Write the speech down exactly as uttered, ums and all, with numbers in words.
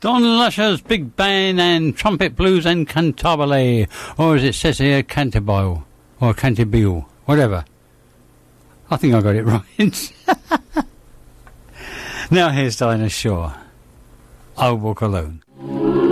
Don Lusher's Big Band and Trumpet Blues and Cantabile, or as it says here, Cantabile, or Cantabile, whatever. I think I got it right. Now here's Dinah Shore. I'll Walk Alone.